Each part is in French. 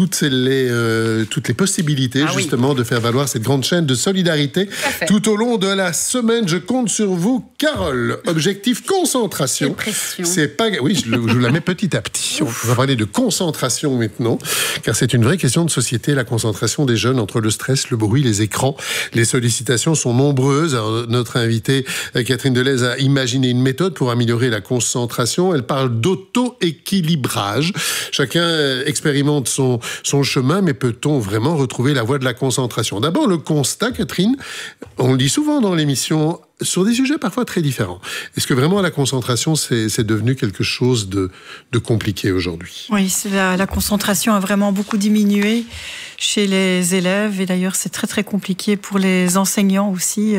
toutes les possibilités justement de faire valoir cette grande chaîne de solidarité tout au long de la semaine. Je compte sur vous, Carole. Objectif concentration. C'est pas... Oui, je vous la mets petit à petit. On va parler de concentration maintenant, car c'est une vraie question de société, la concentration des jeunes entre le stress, le bruit, les écrans. Les sollicitations sont nombreuses. Alors, notre invitée, Catherine Delez, a imaginé une méthode pour améliorer la concentration. Elle parle d'auto-équilibrage. Chacun expérimente son chemin, mais peut-on vraiment retrouver la voie de la concentration? D'abord, le constat, Catherine, on le dit souvent dans l'émission, sur des sujets parfois très différents. Est-ce que vraiment la concentration, c'est devenu quelque chose de compliqué aujourd'hui? Oui, la concentration a vraiment beaucoup diminué chez les élèves, et d'ailleurs c'est très très compliqué pour les enseignants aussi,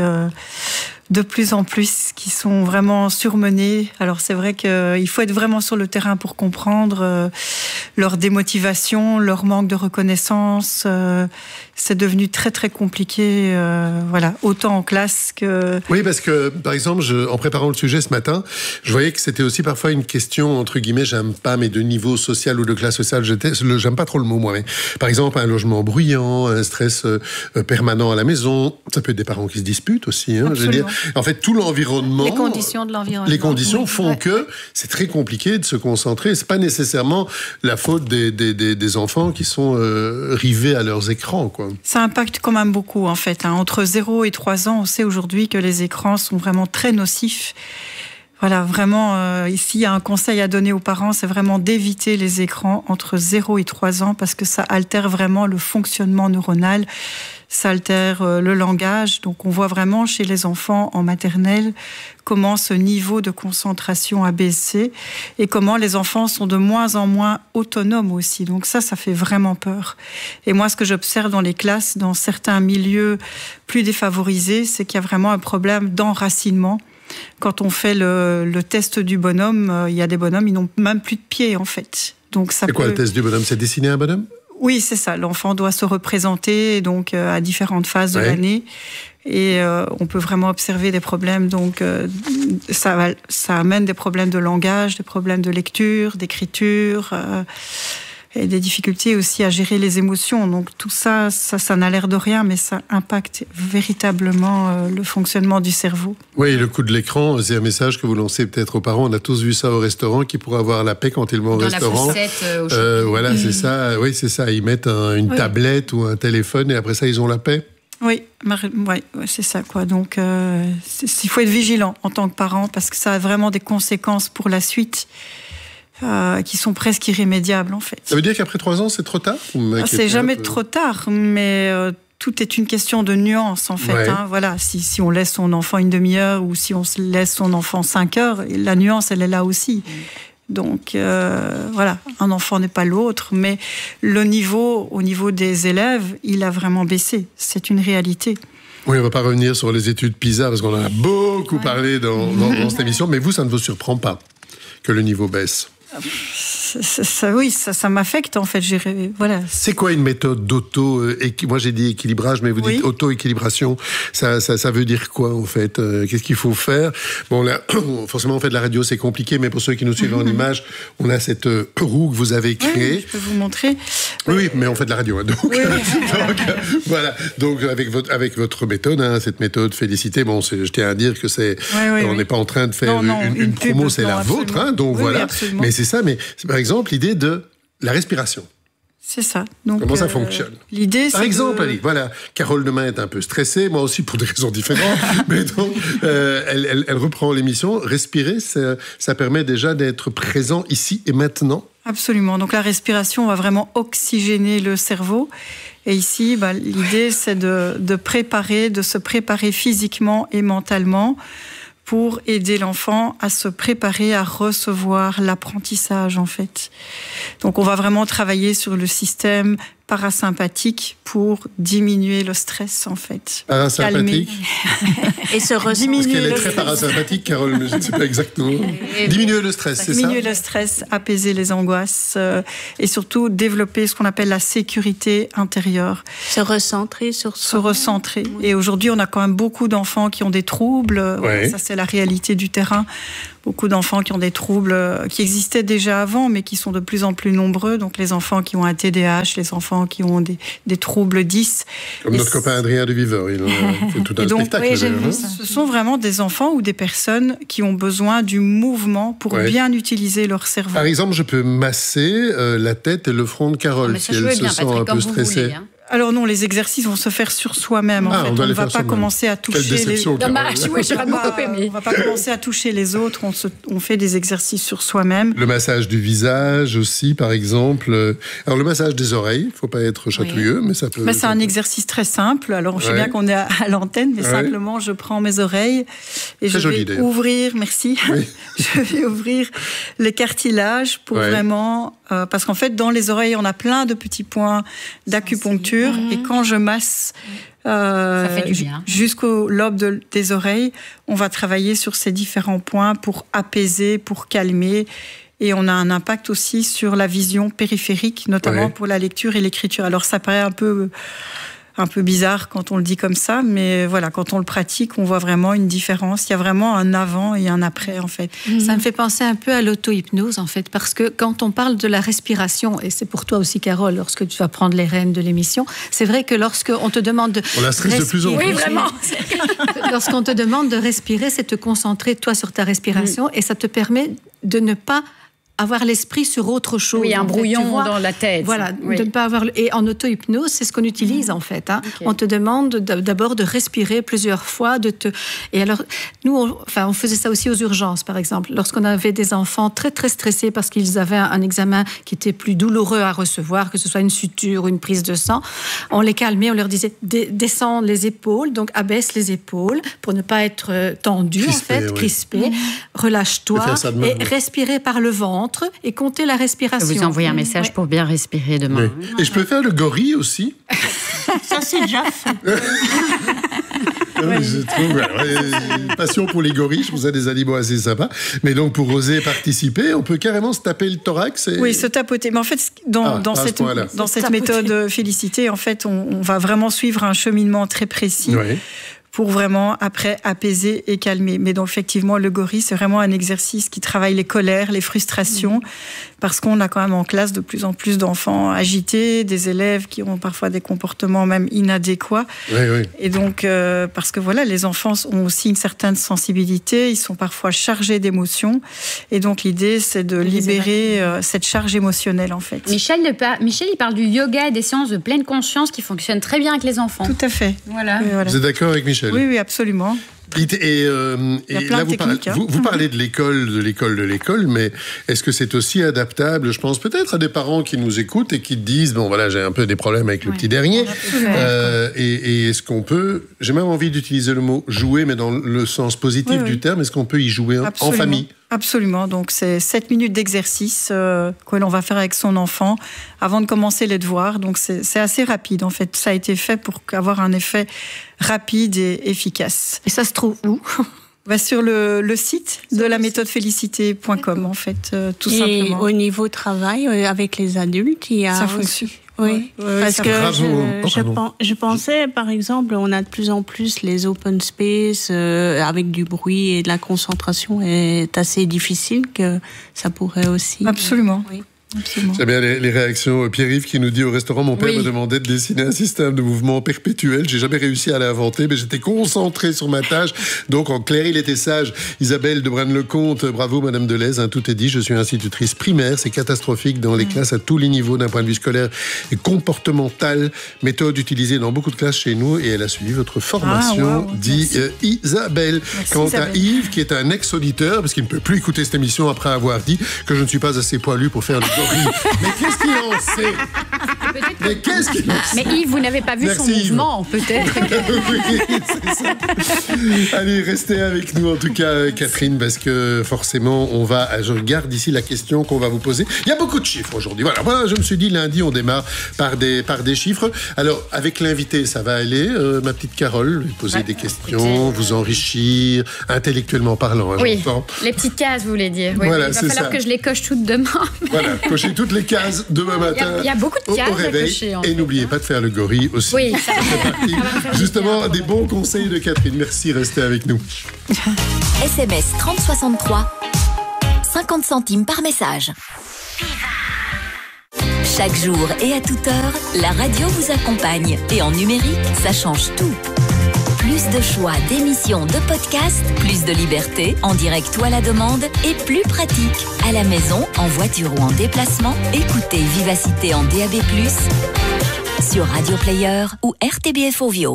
de plus en plus, qui sont vraiment surmenés. Alors c'est vrai qu'il faut être vraiment sur le terrain pour comprendre leur démotivation, leur manque de reconnaissance. C'est devenu très très compliqué, voilà, autant en classe que... Oui, parce que, par exemple, en préparant le sujet ce matin, je voyais que c'était aussi parfois une question, entre guillemets, j'aime pas, mais de niveau social ou de classe sociale, j'aime pas trop le mot, moi, mais par exemple, un logement bruyant, un stress permanent à la maison, ça peut être des parents qui se disputent aussi, hein, je veux dire. En fait, tout l'environnement... Les conditions de l'environnement. Les conditions font que c'est très compliqué de se concentrer. C'est pas nécessairement la faute des enfants qui sont rivés à leurs écrans, quoi. Ça impacte quand même beaucoup, en fait. Entre 0 et 3 ans, on sait aujourd'hui que les écrans sont vraiment très nocifs. Voilà, vraiment, ici, il y a un conseil à donner aux parents, c'est vraiment d'éviter les écrans entre 0 et 3 ans, parce que ça altère vraiment le fonctionnement neuronal, ça altère le langage. Donc on voit vraiment chez les enfants en maternelle comment ce niveau de concentration a baissé et comment les enfants sont de moins en moins autonomes aussi. Donc ça fait vraiment peur. Et moi, ce que j'observe dans les classes, dans certains milieux plus défavorisés, c'est qu'il y a vraiment un problème d'enracinement. Quand on fait le test du bonhomme, il y a des bonhommes, ils n'ont même plus de pieds, en fait. Donc ça. C'est quoi le test du bonhomme? C'est dessiner un bonhomme? Oui, c'est ça. L'enfant doit se représenter donc à différentes phases de l'année. Et on peut vraiment observer des problèmes. Donc ça amène des problèmes de langage, des problèmes de lecture, d'écriture... et des difficultés aussi à gérer les émotions. Donc tout ça n'a l'air de rien, mais ça impacte véritablement le fonctionnement du cerveau. Oui, le coup de l'écran, c'est un message que vous lancez peut-être aux parents. On a tous vu ça au restaurant, qui pourrait avoir la paix quand ils vont au restaurant. Dans la poussette. Voilà, c'est ça. Oui, c'est ça. Ils mettent une tablette ou un téléphone et après ça, ils ont la paix. Oui, c'est ça, quoi. Donc, il faut être vigilant en tant que parent parce que ça a vraiment des conséquences pour la suite. Qui sont presque irrémédiables, en fait. Ça veut dire qu'après 3 ans, c'est trop tard? C'est jamais trop tard, mais tout est une question de nuance, en fait. Hein. Voilà, si on laisse son enfant une demi-heure ou si on laisse son enfant 5 heures, la nuance, elle est là aussi. Donc, voilà, un enfant n'est pas l'autre, mais au niveau des élèves, il a vraiment baissé. C'est une réalité. Oui, on ne va pas revenir sur les études PISA, parce qu'on en a beaucoup parlé dans cette émission, mais vous, ça ne vous surprend pas que le niveau baisse? Ça m'affecte en fait. Voilà. C'est quoi une méthode moi j'ai dit équilibrage, mais vous dites auto-équilibration. Ça veut dire quoi en fait? Qu'est-ce qu'il faut faire? Bon là, forcément on fait de la radio, c'est compliqué, mais pour ceux qui nous suivent en image, on a cette roue que vous avez créée. Oui, je peux vous montrer. Oui, mais on fait de la radio, hein, donc. Voilà. Donc avec votre méthode, cette méthode félicité. Bon, je tiens à dire que on n'est pas en train de faire une promo, c'est la vôtre, hein, donc voilà. Mais c'est ça, mais par exemple, l'idée de la respiration. C'est ça. Donc, comment ça fonctionne? L'idée, c'est par exemple, voilà, Carole demain est un peu stressée, moi aussi pour des raisons différentes, mais donc elle reprend l'émission. Respirer, ça permet déjà d'être présent ici et maintenant. Absolument. Donc la respiration va vraiment oxygéner le cerveau. Et ici, l'idée, c'est de se préparer physiquement et mentalement pour aider l'enfant à se préparer à recevoir l'apprentissage, en fait. Donc, on va vraiment travailler sur le système parasympathique pour diminuer le stress, en fait. Parasympathique? Et se ressentir. Parce qu'elle est très parasympathique, Carole, mais je ne sais pas exactement. Diminuer le stress, c'est ça? Diminuer le stress, apaiser les angoisses et surtout développer ce qu'on appelle la sécurité intérieure. Se recentrer sur soi. Se recentrer. Oui. Et aujourd'hui, on a quand même beaucoup d'enfants qui ont des troubles. Ça, c'est la réalité du terrain. beaucoup d'enfants qui ont des troubles qui existaient déjà avant, mais qui sont de plus en plus nombreux. Donc les enfants qui ont un TDAH, les enfants qui ont des troubles 10. Comme notre copain Adrien de Viveur, il fait tout un spectacle. Oui, ce sont vraiment des enfants ou des personnes qui ont besoin du mouvement pour bien utiliser leur cerveau. Par exemple, je peux masser la tête et le front de Carole si elle se sent un peu stressée. Voulez, hein. Alors non, les exercices vont se faire sur soi-même. En fait. On ne va pas commencer à toucher les autres. On va pas commencer à toucher les autres. On fait des exercices sur soi-même. Le massage du visage aussi, par exemple. Alors le massage des oreilles, il ne faut pas être chatouilleux, mais ça peut... c'est un exercice très simple. Alors je sais bien qu'on est à l'antenne, mais simplement je prends mes oreilles et je vais ouvrir, merci, je vais ouvrir les cartilages pour vraiment... parce qu'en fait, dans les oreilles, on a plein de petits points d'acupuncture. Et quand je masse jusqu'au lobe des oreilles, on va travailler sur ces différents points pour apaiser, pour calmer. Et on a un impact aussi sur la vision périphérique, notamment pour la lecture et l'écriture. Alors ça paraît un peu bizarre quand on le dit comme ça, mais voilà, quand on le pratique, on voit vraiment une différence. Il y a vraiment un avant et un après, en fait. Ça me fait penser un peu à l'auto-hypnose, en fait, parce que quand on parle de la respiration, et c'est pour toi aussi, Carole, lorsque tu vas prendre les rênes de l'émission, c'est vrai que lorsqu'on te demande de on la stresse de plus en plus. Oui, vraiment. Lorsqu'on te demande de respirer, c'est te concentrer, toi, sur ta respiration, et ça te permet de ne pas avoir l'esprit sur autre chose. Oui, un brouillon dans la tête. Voilà, de ne pas avoir... Et en auto-hypnose, c'est ce qu'on utilise, en fait. Hein. Okay. On te demande d'abord de respirer plusieurs fois, Et alors, nous, on faisait ça aussi aux urgences, par exemple. Lorsqu'on avait des enfants très, très stressés parce qu'ils avaient un examen qui était plus douloureux à recevoir, que ce soit une suture ou une prise de sang, on les calmait, on leur disait descends les épaules, donc abaisse les épaules pour ne pas être tendu, crispé. Relâche-toi et respirer par le ventre et compter la respiration. Vous envoyez un message pour bien respirer demain. Oui. Et je peux faire le gorille aussi. Ça, c'est déjà fait. Je trouve passion pour les gorilles, je trouve ça des animaux assez sympas. Mais donc, pour oser participer, on peut carrément se taper le thorax. Oui, se tapoter. Mais en fait, dans cette méthode Félicité, en fait, on va vraiment suivre un cheminement très précis. Oui. Pour vraiment, après, apaiser et calmer. Mais donc, effectivement, le gorille, c'est vraiment un exercice qui travaille les colères, les frustrations, parce qu'on a quand même en classe de plus en plus d'enfants agités, des élèves qui ont parfois des comportements même inadéquats. Oui. Et donc, parce que voilà, les enfants ont aussi une certaine sensibilité, ils sont parfois chargés d'émotions. Et donc, l'idée, c'est de libérer cette charge émotionnelle, en fait. Michel, il parle du yoga et des séances de pleine conscience qui fonctionnent très bien avec les enfants. Tout à fait. Voilà. Vous êtes d'accord avec Michel ? Oui, absolument. Et là, vous parlez de l'école, mais est-ce que c'est aussi adaptable, je pense, peut-être à des parents qui nous écoutent et qui disent, bon, voilà, j'ai un peu des problèmes avec le petit dernier. Et est-ce qu'on peut, j'ai même envie d'utiliser le mot jouer, mais dans le sens positif du terme, est-ce qu'on peut y jouer en famille ? Absolument. Donc, c'est 7 minutes d'exercice que l'on va faire avec son enfant avant de commencer les devoirs. Donc, c'est assez rapide. En fait, ça a été fait pour avoir un effet rapide et efficace. Et ça se trouve où ? Sur le site de la méthode félicité.com, en fait, tout simplement. Et au niveau travail, avec les adultes, il y a... Ça fonctionne. Oui, parce que je pensais, par exemple, on a de plus en plus les open space avec du bruit et de la concentration est assez difficile, que ça pourrait aussi... Absolument. Oui. Absolument. J'aime bien les réactions. Pierre-Yves qui nous dit au restaurant, mon père me demandait de dessiner un système de mouvement perpétuel. J'ai jamais réussi à l'inventer, mais j'étais concentré sur ma tâche. Donc en clair, il était sage. Isabelle de Braine-le-Comte, bravo Madame Delez, tout est dit. Je suis institutrice primaire, c'est catastrophique dans les classes à tous les niveaux d'un point de vue scolaire et comportemental. Méthode utilisée dans beaucoup de classes chez nous et elle a suivi votre formation, dit Isabelle. Merci, Quant Isabelle. à Yves, qui est un ex-auditeur, parce qu'il ne peut plus écouter cette émission après avoir dit que je ne suis pas assez poilu pour faire le gorille. Mais qu'est-ce qu'il en sait ? Mais Yves, vous n'avez pas vu son mouvement, peut-être. Oui, c'est ça. Allez, restez avec nous en tout cas, Catherine, parce que forcément, je regarde ici la question qu'on va vous poser. Il y a beaucoup de chiffres aujourd'hui. Voilà, je me suis dit, lundi, on démarre par des chiffres. Alors, avec l'invité, ça va aller, ma petite Carole, lui poser des questions, vous enrichir, intellectuellement parlant. Oui, les petites cases, vous voulez dire. Oui, voilà, il va falloir que je les coche toutes demain. Voilà, cochez toutes les cases demain matin. Il y a beaucoup de cases au réveil, à cocher. Et n'oubliez pas de faire le gorille aussi. Oui, ça c'est parti. Justement, des bons conseils de Catherine. Merci, restez avec nous. SMS 3063, 50 centimes par message. Chaque jour et à toute heure, la radio vous accompagne. Et en numérique, ça change tout. Plus de choix d'émissions, de podcasts, plus de liberté, en direct ou à la demande, et plus pratique. À la maison, en voiture ou en déplacement, écoutez Vivacité en DAB+, sur Radio Player ou RTBF Ovio.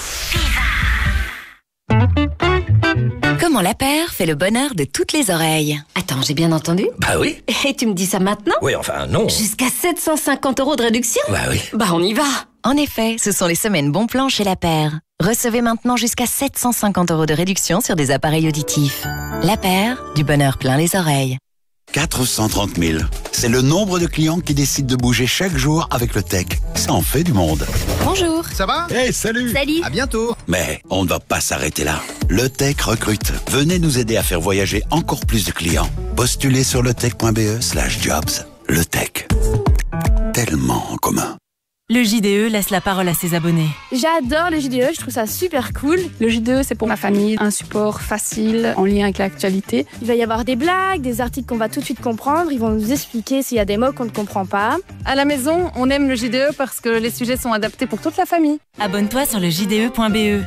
Comment la paire fait le bonheur de toutes les oreilles. Attends, j'ai bien entendu? Bah oui. Et tu me dis ça maintenant? Oui, enfin non. Jusqu'à 750 € de réduction? Bah oui. Bah on y va. En effet, ce sont les semaines bon plan chez La Paire. Recevez maintenant jusqu'à 750 € de réduction sur des appareils auditifs. La Paire, du bonheur plein les oreilles. 430 000. C'est le nombre de clients qui décident de bouger chaque jour avec le tech. Ça en fait du monde. Bonjour. Ça va? Hey, salut. Salut. À bientôt. Mais on ne va pas s'arrêter là. Le tech recrute. Venez nous aider à faire voyager encore plus de clients. Postulez sur letech.be/jobs. Le tech. Tellement en commun. Le JDE laisse la parole à ses abonnés. J'adore le JDE, je trouve ça super cool. Le JDE, c'est pour ma famille, un support facile, en lien avec l'actualité. Il va y avoir des blagues, des articles qu'on va tout de suite comprendre. Ils vont nous expliquer s'il y a des mots qu'on ne comprend pas. À la maison, on aime le JDE parce que les sujets sont adaptés pour toute la famille. Abonne-toi sur le JDE.be.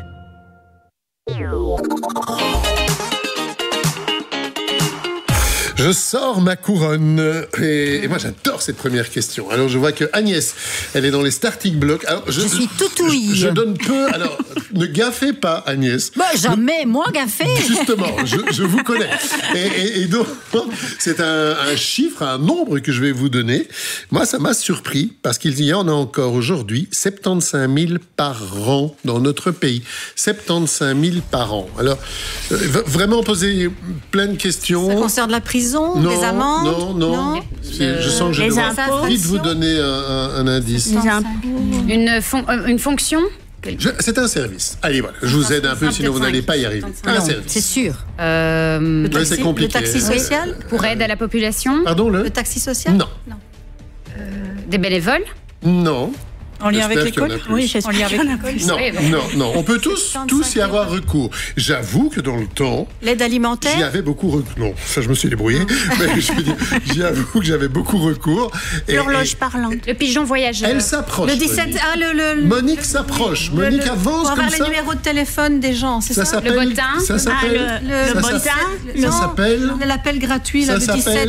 Je sors ma couronne. Et moi, j'adore cette première question. Alors, je vois que Agnès, elle est dans les starting blocks. Alors, je suis tout ouïe. Je donne peu. Alors, ne gaffez pas, Agnès. Bah, jamais, moi, gaffé. Justement, je vous connais. Et donc, c'est un chiffre, un nombre que je vais vous donner. Moi, ça m'a surpris parce qu'il y en a encore aujourd'hui 75 000 par an dans notre pays. 75 000 par an. Alors, vraiment poser plein de questions. Ça concerne la prison, des amendes? Non. Je sens que je dois vite vous donner un indice. Une fonction? C'est un service. Allez, voilà. Je vous aide un peu, sinon vous n'allez pas y arriver. Un service. C'est sûr. C'est compliqué. Le taxi social? Pour aide à la population? Pardon, le taxi social? Non. Des bénévoles? Non. En lien avec l'école? Oui, j'espère. En lien avec l'école? Non. On peut tous y avoir recours. J'avoue que dans le temps... L'aide alimentaire? J'y avais beaucoup recours. Non, ça je me suis débrouillé. Mais je veux dire, j'avoue que j'avais beaucoup recours. L'horloge parlante. Le pigeon voyageur. Elle s'approche. Le 17... Monique s'appelle. Monique avance comme ça. Pour avoir les numéros de téléphone des gens, c'est ça? Le bottin? Ça s'appelle... Le bottin? Ça s'appelle... L'appel gratuit, là, le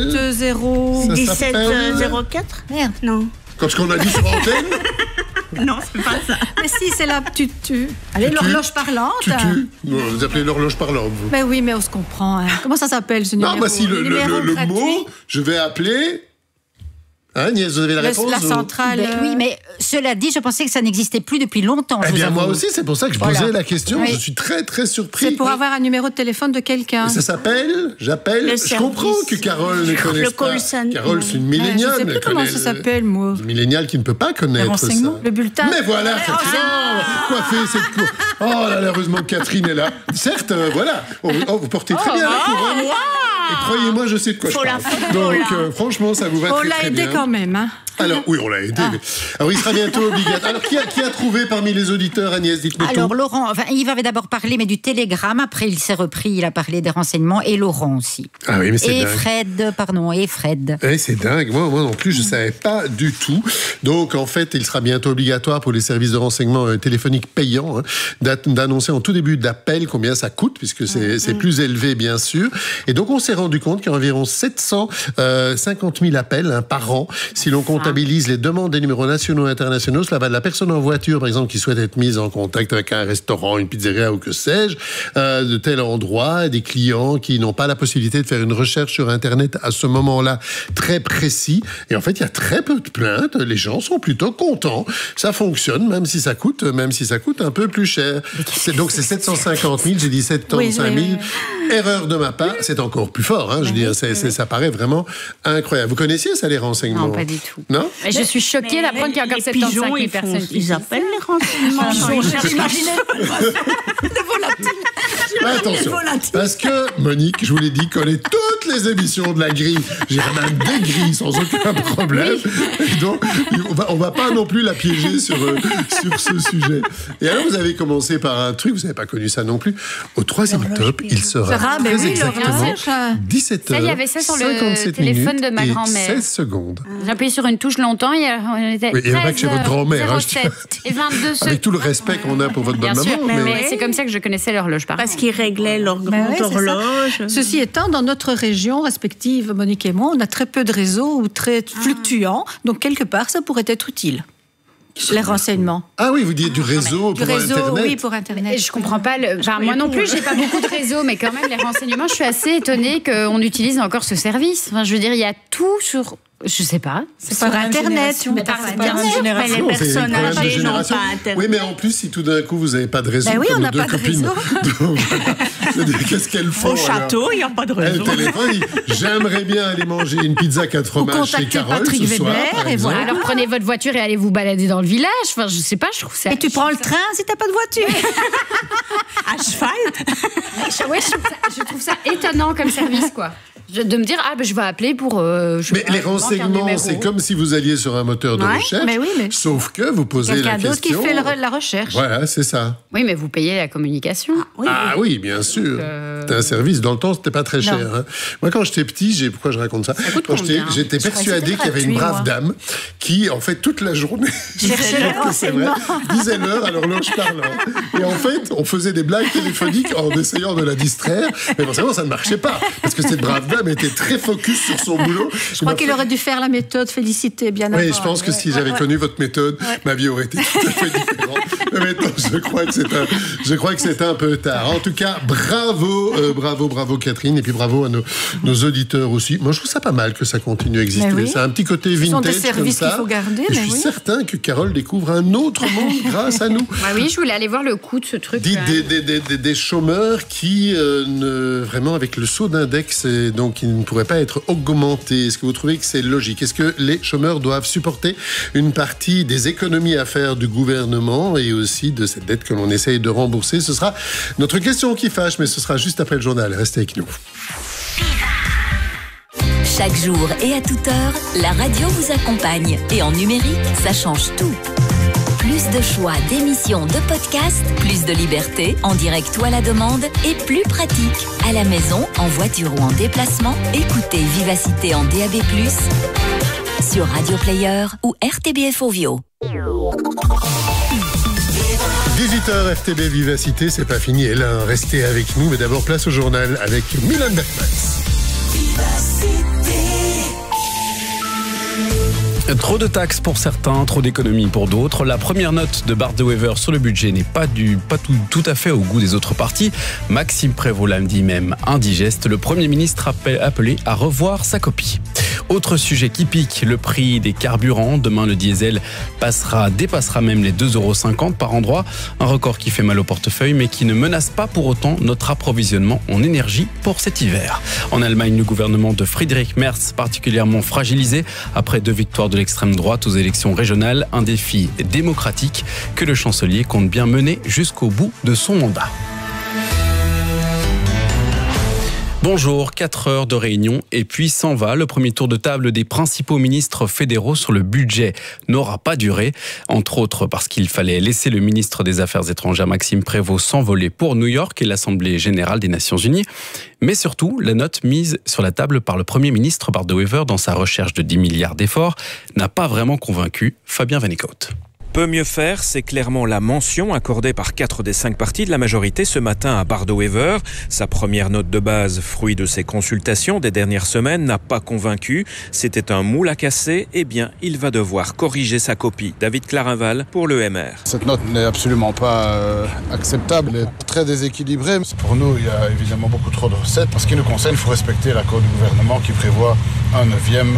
1704? Merde. Non. Comme ce qu'on a dit sur antenne? Non, c'est pas ça. Mais si, c'est là, Allez, l'horloge parlante. Vous appelez l'horloge parlante, vous? Mais oui, mais on se comprend. Hein. Comment ça s'appelle, ce numéro? Non, si le mot, je vais appeler... Agnès, vous avez la réponse? La centrale. Oui, mais cela dit, je pensais que ça n'existait plus depuis longtemps. Eh bien, moi aussi, c'est pour ça que je posais la question. Oui. Je suis très, très surpris. C'est pour avoir un numéro de téléphone de quelqu'un. Ça s'appelle, je comprends que Carole ne connaisse pas. Carole, c'est une milléniale. Je ne sais plus comment ça s'appelle, moi. Une milléniale qui ne peut pas connaître ça. Le bulletin. Mais voilà, Catherine. Coiffée, cette cour. Oh là là, heureusement que Catherine est là. Certes, voilà. Vous portez très bien la couronne. Et croyez-moi, je sais de quoi je parle. Donc, franchement, ça vous va très, très bien. On l'a aidé quand même, hein. Alors, oui, on l'a aidé. Mais... Alors, il sera bientôt obligatoire. Alors, qui a trouvé parmi les auditeurs, Agnès? Dites-nous tout. Alors, Laurent, Yves avait d'abord parlé, mais du télégramme. Après, il s'est repris, il a parlé des renseignements. Et Laurent aussi. Ah oui, mais c'est dingue. Et Fred. Eh, c'est dingue. Moi non plus, je ne savais pas du tout. Donc, en fait, il sera bientôt obligatoire pour les services de renseignement téléphoniques payants d'annoncer en tout début d'appel combien ça coûte, puisque c'est plus élevé, bien sûr. Et donc, on s'est rendu compte qu'il y a environ 750 000 appels par an. Si l'on comptabilise les demandes des numéros nationaux et internationaux, cela va de la personne en voiture, par exemple, qui souhaite être mise en contact avec un restaurant, une pizzeria ou que sais-je, de tel endroit, des clients qui n'ont pas la possibilité de faire une recherche sur Internet à ce moment-là très précis. Et en fait, il y a très peu de plaintes. Les gens sont plutôt contents. Ça fonctionne, même si ça coûte un peu plus cher. Donc, c'est 750 000, j'ai dit 75 000. Erreur de ma part, c'est encore plus fort. Hein, je dis, ça paraît vraiment incroyable. Vous connaissiez ça, les renseignements? Non, pas du tout. Non? Mais je suis choquée d'apprendre qu'il y a encore 75 000 personnes. Ils appellent les renseignements. J'imaginais le volatile. Attention, parce que Monique, je vous l'ai dit, connaît toutes les émissions de la grille. J'ai même des grilles sans aucun problème. Et donc, on va pas non plus la piéger sur ce sujet. Et alors, vous avez commencé par un truc, vous n'avez pas connu ça non plus. Au 3e top, il sera très exactement 17h. Ça, il y avait ça sur le téléphone de ma grand-mère. 16 secondes. J'ai appuyé sur une touche longtemps et on était. Oui, il n'y a pas que chez votre grand-mère. 07 et 22 secondes. Avec tout le respect qu'on a pour votre bonne maman. Mais c'est comme ça que je connaissais l'horloge. Parce qu'ils réglaient leur grande horloge. Ceci étant, dans notre région respective, Monique et moi, on a très peu de réseaux ou très fluctuants. Donc, quelque part, ça pourrait être utile. Les renseignements. Ah oui, vous dites du réseau pour Internet. Oui, pour Internet. Et je comprends pas. Moi non plus, j'ai pas beaucoup de réseaux, mais quand même, les renseignements, je suis assez étonnée qu'on utilise encore ce service. Enfin, je veux dire, il y a tout sur. Je sais pas. C'est sur Internet. Mais les personnes âgées n'ont pas Internet. Oui, mais en plus, si tout d'un coup, vous n'avez pas de réseau, comme nos deux copines. Qu'est-ce qu'elles font? Au château, il n'y a pas de réseau. J'aimerais bien aller manger une pizza 4 fromages chez Carole ce soir, par exemple. Alors prenez votre voiture et allez vous balader dans le village. Enfin, je sais pas, je trouve ça. Et tu prends le train si t'as pas de voiture. À cheval. Ouais, je trouve ça étonnant comme service, quoi. De me dire, je vais appeler pour... mais les renseignements, c'est comme si vous alliez sur un moteur de recherche, sauf que vous posez la question... Quelqu'un d'autre qui fait la recherche. Voilà, c'est ça. Oui, mais vous payez la communication. Oui, bien sûr. C'est un service. Dans le temps, c'était pas très cher. Hein. Moi, quand j'étais petit, pourquoi je raconte ça? J'étais persuadé qu'il y avait une brave dame qui, en fait, toute la journée... cherchait les renseignements. Disait l'heure à l'horloge parlant. Et en fait, on faisait des blagues téléphoniques en essayant de la distraire. Mais forcément, ça ne marchait pas. Parce que cette brave dame était très focus sur son boulot. Je crois qu'il aurait dû faire la méthode Félicité bien avant. Oui, je pense que si j'avais connu votre méthode, ma vie aurait été tout à fait différente. Mais maintenant, je crois que c'est un peu tard. En tout cas, bravo Catherine, et puis bravo à nos auditeurs aussi. Moi, je trouve ça pas mal que ça continue à exister. Ça a un petit côté vintage. Ce sont des services qu'il faut garder. Je suis certain que Carole découvre un autre monde grâce à nous. Oui, je voulais aller voir le coût de ce truc. Des chômeurs qui, vraiment, avec le saut d'index, donc ils ne pourraient pas être augmentés. Est-ce que vous trouvez que c'est logique? Est-ce que les chômeurs doivent supporter une partie des économies à faire du gouvernement et aussi de cette dette que l'on essaye de rembourser? Ce sera notre question qui fâche, mais ce sera juste après le journal. Restez avec nous. Chaque jour et à toute heure, la radio vous accompagne. Et en numérique, ça change tout. Plus de choix d'émissions, de podcasts, plus de liberté, en direct ou à la demande, et plus pratique. À la maison, en voiture ou en déplacement, écoutez Vivacité en DAB+, sur Radio Player ou RTBF Ovio. 18h RTB Vivacité, c'est pas fini. Et là, restez avec nous, mais d'abord place au journal avec Milan Bergmans. Trop de taxes pour certains, trop d'économies pour d'autres. La première note de Bart de Wever sur le budget n'est pas tout à fait au goût des autres partis. Maxime Prévost l'a dit même indigeste. Le Premier ministre appelé à revoir sa copie. Autre sujet qui pique, le prix des carburants. Demain, le diesel dépassera même les 2,50 € par endroit. Un record qui fait mal au portefeuille, mais qui ne menace pas pour autant notre approvisionnement en énergie pour cet hiver. En Allemagne, le gouvernement de Friedrich Merz, particulièrement fragilisé après 2 victoires de l'extrême droite aux élections régionales, un défi démocratique que le chancelier compte bien mener jusqu'au bout de son mandat. Bonjour, 4 heures de réunion et puis s'en va. Le premier tour de table des principaux ministres fédéraux sur le budget n'aura pas duré, entre autres parce qu'il fallait laisser le ministre des Affaires étrangères Maxime Prévost s'envoler pour New York et l'Assemblée générale des Nations Unies. Mais surtout, la note mise sur la table par le Premier ministre Bart de Wever dans sa recherche de 10 milliards d'efforts n'a pas vraiment convaincu Fabien Vanecote. Peut mieux faire, c'est clairement la mention accordée par 4 des 5 partis de la majorité ce matin à Bart de Wever. Sa première note de base, fruit de ses consultations des dernières semaines, n'a pas convaincu. C'était un moule à casser, eh bien, il va devoir corriger sa copie. David Clarinval pour le MR. Cette note n'est absolument pas acceptable, elle est très déséquilibrée. Pour nous, il y a évidemment beaucoup trop de recettes. En ce qui nous concerne, il faut respecter l'accord du gouvernement qui prévoit 1/9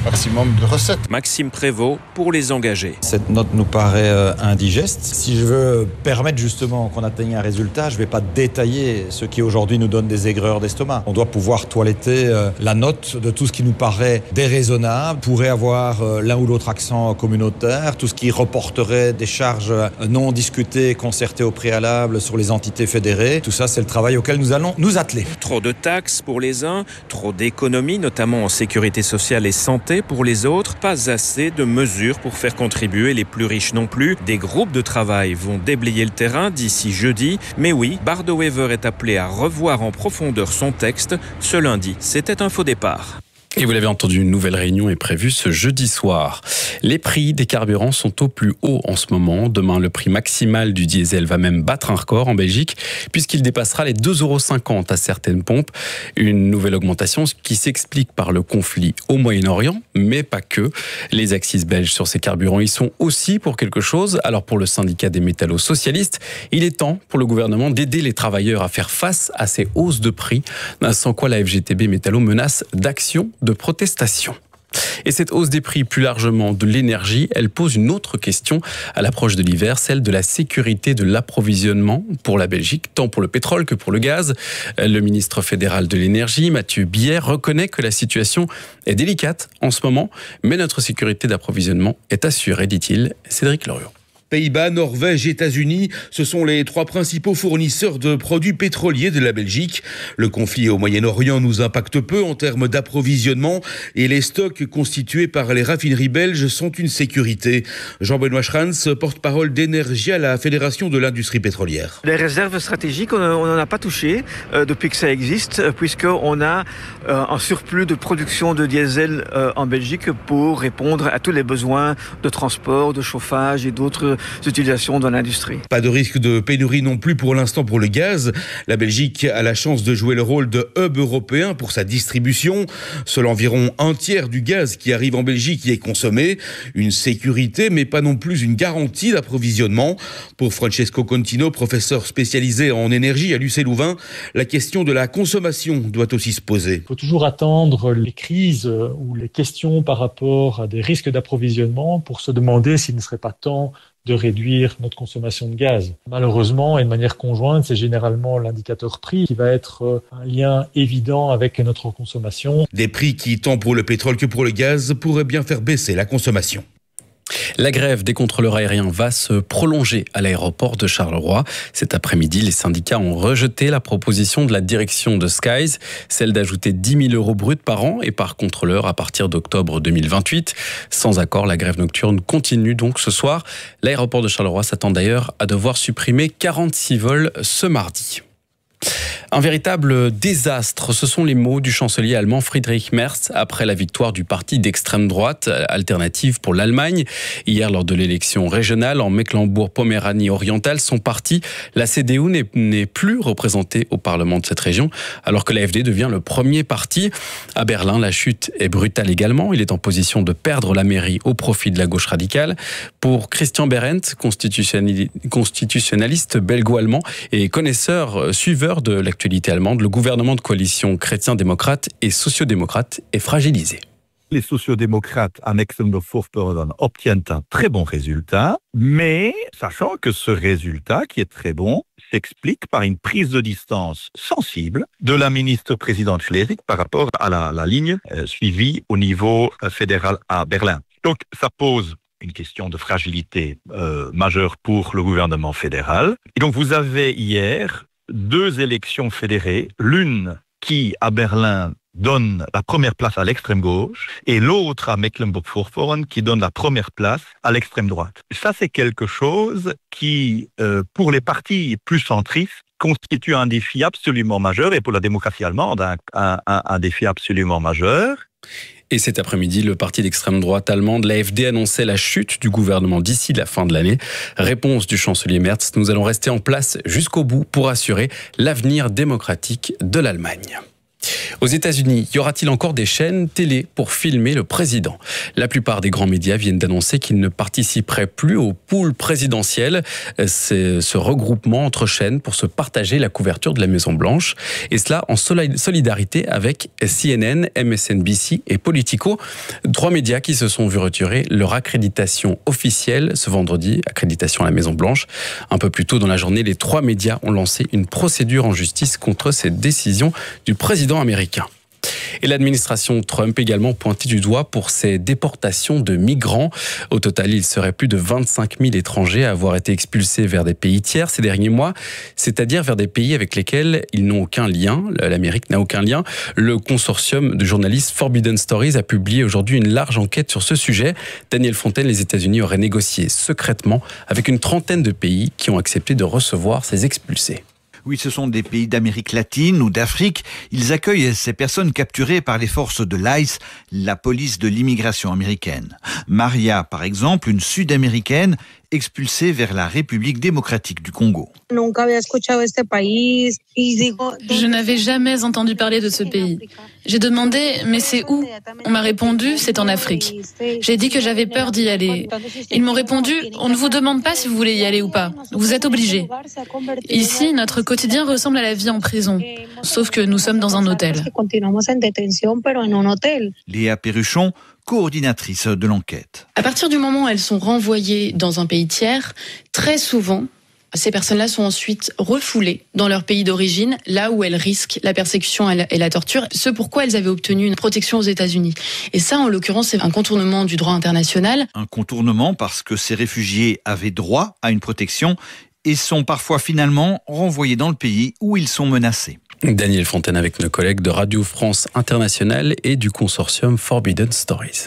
maximum de recettes. Maxime Prévost pour les engagés. Cette note nous paraît indigeste. Si je veux permettre justement qu'on atteigne un résultat, je ne vais pas détailler ce qui aujourd'hui nous donne des aigreurs d'estomac. On doit pouvoir toiletter la note de tout ce qui nous paraît déraisonnable, pourrait avoir l'un ou l'autre accent communautaire, tout ce qui reporterait des charges non discutées, concertées au préalable sur les entités fédérées. Tout ça, c'est le travail auquel nous allons nous atteler. Trop de taxes pour les uns, trop d'économies, notamment en sécurité sociale et santé pour les autres. Pas assez de mesures pour faire contribuer les plus riches non plus. Des groupes de travail vont déblayer le terrain d'ici jeudi. Mais oui, Bardo-Wever est appelé à revoir en profondeur son texte. Ce lundi, c'était un faux départ. Et vous l'avez entendu, une nouvelle réunion est prévue ce jeudi soir. Les prix des carburants sont au plus haut en ce moment. Demain, le prix maximal du diesel va même battre un record en Belgique, puisqu'il dépassera les 2,50 € à certaines pompes. Une nouvelle augmentation qui s'explique par le conflit au Moyen-Orient, mais pas que. Les axes belges sur ces carburants y sont aussi pour quelque chose. Alors pour le syndicat des métallos socialistes, il est temps pour le gouvernement d'aider les travailleurs à faire face à ces hausses de prix, sans quoi la FGTB Métallo menace d'action de protestation. Et cette hausse des prix, plus largement de l'énergie, elle pose une autre question à l'approche de l'hiver, celle de la sécurité de l'approvisionnement pour la Belgique, tant pour le pétrole que pour le gaz. Le ministre fédéral de l'énergie, Mathieu Bier, reconnaît que la situation est délicate en ce moment, mais notre sécurité d'approvisionnement est assurée, dit-il. Cédric Loriot. Pays-Bas, Norvège, États-Unis, ce sont les 3 principaux fournisseurs de produits pétroliers de la Belgique. Le conflit au Moyen-Orient nous impacte peu en termes d'approvisionnement et les stocks constitués par les raffineries belges sont une sécurité. Jean-Benoît Schranz, porte-parole d'Énergie à la Fédération de l'industrie pétrolière. Les réserves stratégiques, on n'en a pas touché depuis que ça existe, puisqu'on a un surplus de production de diesel en Belgique pour répondre à tous les besoins de transport, de chauffage et d'autres utilisations dans l'industrie. Pas de risque de pénurie non plus pour l'instant pour le gaz. La Belgique a la chance de jouer le rôle de hub européen pour sa distribution. Seul environ un tiers du gaz qui arrive en Belgique y est consommé. Une sécurité, mais pas non plus une garantie d'approvisionnement. Pour Francesco Contino, professeur spécialisé en énergie à l'UC Louvain, la question de la consommation doit aussi se poser. Il faut toujours attendre les crises ou les questions par rapport à des risques d'approvisionnement pour se demander s'il ne serait pas temps de réduire notre consommation de gaz. Malheureusement, et de manière conjointe, c'est généralement l'indicateur prix qui va être un lien évident avec notre consommation. Des prix qui, tant pour le pétrole que pour le gaz, pourraient bien faire baisser la consommation. La grève des contrôleurs aériens va se prolonger à l'aéroport de Charleroi. Cet après-midi, les syndicats ont rejeté la proposition de la direction de Skies, celle d'ajouter 10 000 € bruts par an et par contrôleur à partir d'octobre 2028. Sans accord, la grève nocturne continue donc ce soir. L'aéroport de Charleroi s'attend d'ailleurs à devoir supprimer 46 vols ce mardi. Un véritable désastre, ce sont les mots du chancelier allemand Friedrich Merz après la victoire du parti d'extrême droite Alternative pour l'Allemagne. Hier, lors de l'élection régionale en Mecklembourg-Poméranie orientale, son parti, la CDU, n'est plus représenté au Parlement de cette région, alors que l'AfD devient le premier parti. À Berlin, la chute est brutale également. Il est en position de perdre la mairie au profit de la gauche radicale. Pour Christian Behrendt, constitutionnaliste belgo-allemand et connaisseur, suiveur de l'actualité allemande, le gouvernement de coalition chrétien-démocrate et sociodémocrate est fragilisé. Les sociodémocrates à Mecklembourg-Vorpommern obtiennent un très bon résultat, mais sachant que ce résultat, qui est très bon, s'explique par une prise de distance sensible de la ministre-présidente Schleswig par rapport à la ligne suivie au niveau fédéral à Berlin. Donc ça pose une question de fragilité majeure pour le gouvernement fédéral. Et donc vous avez hier 2 élections fédérées, l'une qui, à Berlin, donne la première place à l'extrême gauche et l'autre à Mecklembourg-Vorpommern qui donne la première place à l'extrême droite. Ça, c'est quelque chose qui, pour les partis plus centristes, constitue un défi absolument majeur et pour la démocratie allemande, un défi absolument majeur. Et cet après-midi, le parti d'extrême droite allemande, l'AfD, annonçait la chute du gouvernement d'ici la fin de l'année. Réponse du chancelier Merz, nous allons rester en place jusqu'au bout pour assurer l'avenir démocratique de l'Allemagne. Aux États-Unis, y aura-t-il encore des chaînes télé pour filmer le président ? La plupart des grands médias viennent d'annoncer qu'ils ne participeraient plus au pool présidentiel. C'est ce regroupement entre chaînes pour se partager la couverture de la Maison-Blanche. Et cela en solidarité avec CNN, MSNBC et Politico. 3 médias qui se sont vus retirer leur accréditation officielle ce vendredi, accréditation à la Maison-Blanche. Un peu plus tôt dans la journée, les 3 médias ont lancé une procédure en justice contre cette décision du président américain. Et l'administration Trump également pointé du doigt pour ces déportations de migrants. Au total, il serait plus de 25 000 étrangers à avoir été expulsés vers des pays tiers ces derniers mois, c'est-à-dire vers des pays avec lesquels ils n'ont aucun lien. L'Amérique n'a aucun lien. Le consortium de journalistes Forbidden Stories a publié aujourd'hui une large enquête sur ce sujet. Daniel Fontaine, les États-Unis auraient négocié secrètement avec une trentaine de pays qui ont accepté de recevoir ces expulsés. Oui, ce sont des pays d'Amérique latine ou d'Afrique. Ils accueillent ces personnes capturées par les forces de l'ICE, la police de l'immigration américaine. Maria, par exemple, une Sud-Américaine, expulsée vers la République démocratique du Congo. Je n'avais jamais entendu parler de ce pays. J'ai demandé, mais c'est où ? On m'a répondu, c'est en Afrique. J'ai dit que j'avais peur d'y aller. Ils m'ont répondu, on ne vous demande pas si vous voulez y aller ou pas. Vous êtes obligés. Ici, notre quotidien ressemble à la vie en prison, sauf que nous sommes dans un hôtel. Léa Perruchon, coordinatrice de l'enquête. À partir du moment où elles sont renvoyées dans un pays tiers, très souvent, ces personnes-là sont ensuite refoulées dans leur pays d'origine, là où elles risquent la persécution et la torture, ce pourquoi elles avaient obtenu une protection aux États-Unis. Et ça, en l'occurrence, c'est un contournement du droit international. Un contournement parce que ces réfugiés avaient droit à une protection et sont parfois finalement renvoyés dans le pays où ils sont menacés. Daniel Fontaine avec nos collègues de Radio France Internationale et du consortium Forbidden Stories.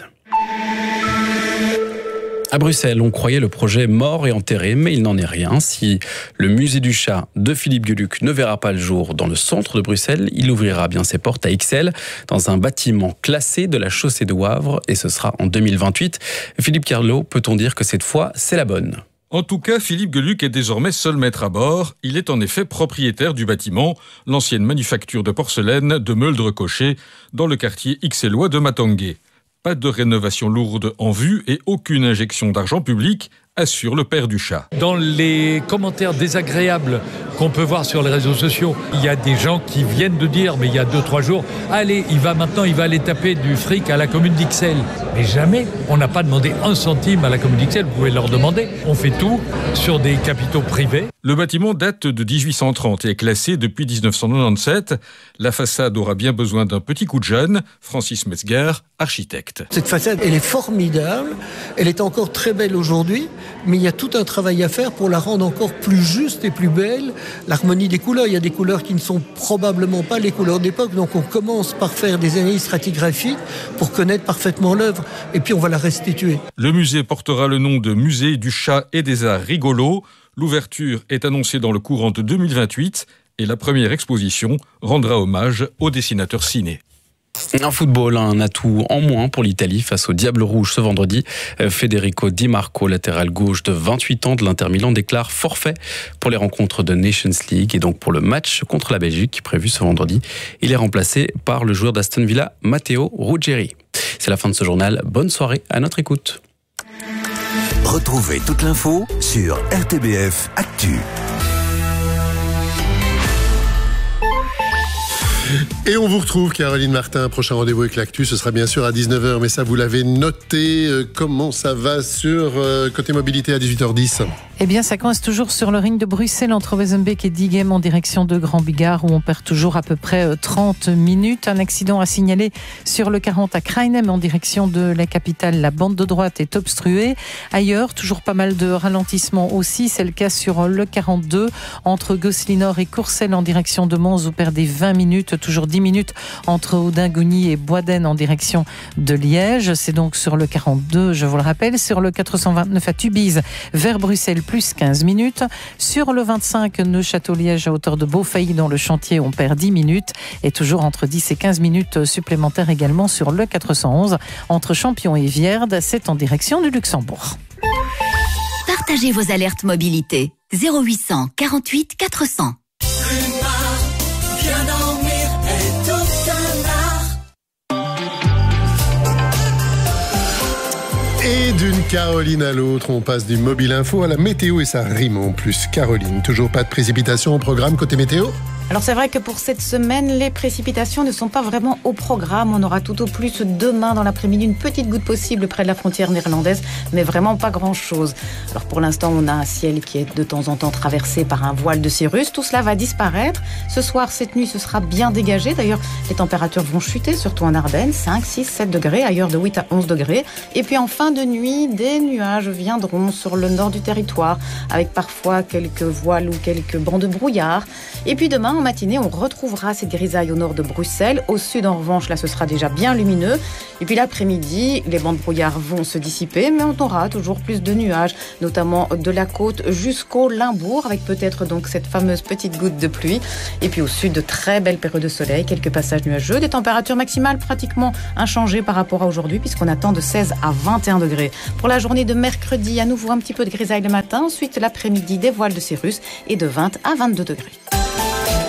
À Bruxelles, on croyait le projet mort et enterré, mais il n'en est rien. Si le musée du chat de Philippe Geluck ne verra pas le jour dans le centre de Bruxelles, il ouvrira bien ses portes à Ixelles, dans un bâtiment classé de la chaussée de Wavre, et ce sera en 2028. Philippe Carlo, peut-on dire que cette fois, c'est la bonne ? En tout cas, Philippe Geluck est désormais seul maître à bord. Il est en effet propriétaire du bâtiment, l'ancienne manufacture de porcelaine de Meuldre-Cochet, dans le quartier ixellois de Matangué. Pas de rénovation lourde en vue et aucune injection d'argent public, assure le père du chat. Dans les commentaires désagréables qu'on peut voir sur les réseaux sociaux, il y a des gens qui viennent de dire, mais il y a 2-3 jours, allez, il va aller taper du fric à la commune d'Ixelles. Mais jamais, on n'a pas demandé 1 centime à la commune d'Ixelles, vous pouvez leur demander. On fait tout sur des capitaux privés. Le bâtiment date de 1830 et est classé depuis 1997. La façade aura bien besoin d'un petit coup de jeune. Francis Metzger, architecte. Cette façade, elle est formidable, elle est encore très belle aujourd'hui, mais il y a tout un travail à faire pour la rendre encore plus juste et plus belle. L'harmonie des couleurs, il y a des couleurs qui ne sont probablement pas les couleurs d'époque, donc on commence par faire des analyses stratigraphiques pour connaître parfaitement l'œuvre, et puis on va la restituer. Le musée portera le nom de Musée du chat et des arts rigolos. L'ouverture est annoncée dans le courant de 2028 et la première exposition rendra hommage au dessinateur ciné. En football, un atout en moins pour l'Italie face au Diable Rouge ce vendredi. Federico Di Marco, latéral gauche de 28 ans de l'Inter Milan, déclare forfait pour les rencontres de Nations League et donc pour le match contre la Belgique prévu ce vendredi. Il est remplacé par le joueur d'Aston Villa, Matteo Ruggeri. C'est la fin de ce journal. Bonne soirée à notre écoute. Retrouvez toute l'info sur RTBF Actu. Et on vous retrouve, Caroline Martin. Prochain rendez-vous avec l'actu, ce sera bien sûr à 19h, mais ça vous l'avez noté. Comment ça va sur côté mobilité à 18h10 ? Eh bien, ça coince toujours sur le ring de Bruxelles entre Wezenbeek et Diegem en direction de Grand Bigard, où on perd toujours à peu près 30 minutes. Un accident à signaler sur le 40 à Krainem en direction de la capitale. La bande de droite est obstruée. Ailleurs, toujours pas mal de ralentissements aussi. C'est le cas sur le 42 entre Gosselinor et Courcelles en direction de Mons. Vous perdez 20 minutes, toujours 10 minutes entre Audingogny et Boisden en direction de Liège. C'est donc sur le 42, je vous le rappelle. Sur le 429 à Tubize vers Bruxelles, plus 15 minutes. Sur le 25, Neuchâteau-Liège à hauteur de Beaufailly dans le chantier, on perd 10 minutes. Et toujours entre 10 et 15 minutes supplémentaires également sur le 411 entre Champion et Vierde. C'est en direction du Luxembourg. Partagez vos alertes mobilité. 0800 48 400. Bien dormir est tout Et d'une Caroline à l'autre, on passe du mobile info à la météo et ça rime en plus. Caroline, toujours pas de précipitations au programme côté météo ? Alors c'est vrai que pour cette semaine, les précipitations ne sont pas vraiment au programme. On aura tout au plus demain dans l'après-midi une petite goutte possible près de la frontière néerlandaise, mais vraiment pas grand-chose. Alors pour l'instant, on a un ciel qui est de temps en temps traversé par un voile de cirrus. Tout cela va disparaître. Ce soir, cette nuit, ce sera bien dégagé. D'ailleurs, les températures vont chuter, surtout en Ardennes, 5, 6, 7 degrés, ailleurs de 8 à 11 degrés. Et puis en fin de nuit, des nuages viendront sur le nord du territoire, avec parfois quelques voiles ou quelques bancs de brouillard. Et puis demain, en matinée, on retrouvera ces grisailles au nord de Bruxelles. Au sud, en revanche, là, ce sera déjà bien lumineux. Et puis l'après-midi, les bancs de brouillard vont se dissiper, mais on aura toujours plus de nuages, notamment de la côte jusqu'au Limbourg, avec peut-être donc cette fameuse petite goutte de pluie. Et puis au sud, de très belles périodes de soleil, quelques passages nuageux, des températures maximales pratiquement inchangées par rapport à aujourd'hui, puisqu'on attend de 16 à 21 degrés. Pour la journée de mercredi, à nouveau un petit peu de grisaille le matin, ensuite l'après-midi, des voiles de cirrus et de 20 à 22 degrés.